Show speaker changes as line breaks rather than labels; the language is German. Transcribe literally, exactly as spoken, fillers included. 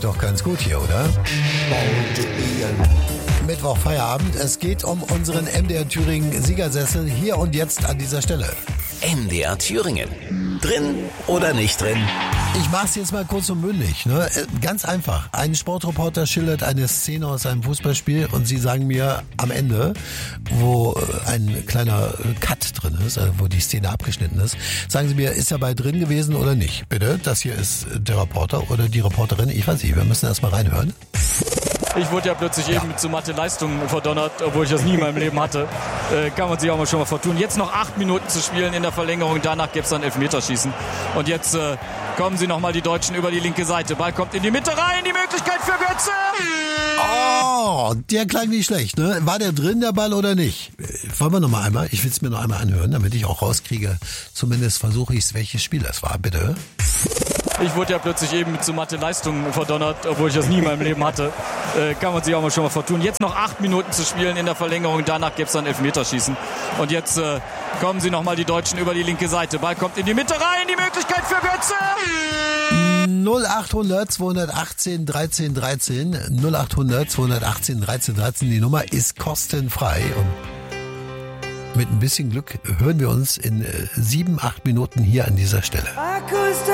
sich doch ganz gut hier, oder? Mittwoch Feierabend. Es geht um unseren M D R Thüringen Siegersessel hier und jetzt an dieser Stelle.
M D R Thüringen. Drin oder nicht drin?
Ich mach's jetzt mal kurz und bündig. Ne? Ganz einfach. Ein Sportreporter schildert eine Szene aus einem Fußballspiel und Sie sagen mir am Ende, wo ein kleiner Cut drin ist, also wo die Szene abgeschnitten ist, sagen Sie mir, ist er bei drin gewesen oder nicht? Bitte, das hier ist der Reporter oder die Reporterin. Ich weiß nicht, wir müssen erst mal reinhören.
Ich wurde ja plötzlich ja. eben zu Mathe-Leistungen verdonnert, obwohl ich das nie in meinem Leben hatte. Äh, kann man sich auch mal schon mal vertun. Jetzt noch acht Minuten zu spielen in der Verlängerung, danach gäbe es dann Elfmeterschießen. Und jetzt äh, kommen sie nochmal die Deutschen über die linke Seite. Ball kommt in die Mitte rein, die Möglichkeit für Götze.
Oh, der klang nicht schlecht, ne? War der drin, der Ball, oder nicht? Wollen wir noch mal einmal? Ich will es mir noch einmal anhören, damit ich auch rauskriege. Zumindest versuche ich es, welches Spiel das war, bitte.
Ich wurde ja plötzlich eben zu Mathe-Leistungen verdonnert, obwohl ich das nie in meinem Leben hatte. Äh, kann man sich auch mal schon mal vertun. Jetzt noch acht Minuten zu spielen in der Verlängerung, danach gäbe es dann Elfmeterschießen. Und jetzt äh, kommen sie nochmal die Deutschen über die linke Seite. Ball kommt in die Mitte rein, die Möglichkeit für Götze.
null achthundert zweihundertachtzehn dreizehn dreizehn null achthundert zweihundertachtzehn dreizehn dreizehn, die Nummer ist kostenfrei und mit ein bisschen Glück hören wir uns in sieben, acht Minuten hier an dieser Stelle.